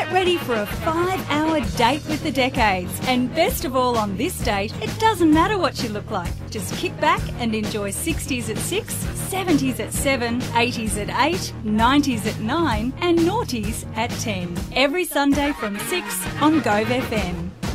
Get ready for a 5-hour date with the decades. And best of all on this date, it doesn't matter what you look like. Just kick back and enjoy 60s at 6, 70s at 7, 80s at 8, 90s at 9 and noughties at 10. Every Sunday from 6 on Gove FM.